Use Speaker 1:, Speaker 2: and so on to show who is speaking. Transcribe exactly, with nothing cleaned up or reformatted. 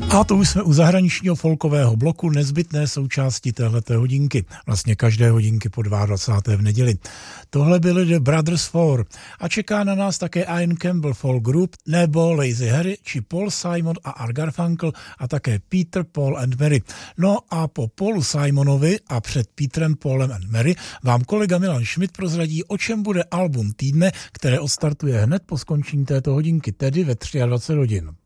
Speaker 1: A to už jsme u zahraničního folkového bloku, nezbytné součásti téhleté hodinky. Vlastně každé hodinky po dvacáté druhé v neděli. Tohle byly The Brothers Four a čeká na nás také Ian Campbell Folk Group nebo Lazy Harry či Paul Simon a Art Garfunkel a také Peter, Paul and Mary. No a po Paulu Simonovi a před Petrem, Paulem and Mary vám kolega Milan Schmidt prozradí, o čem bude album týdne, které odstartuje hned po skončení této hodinky, tedy ve dvacet tři hodin.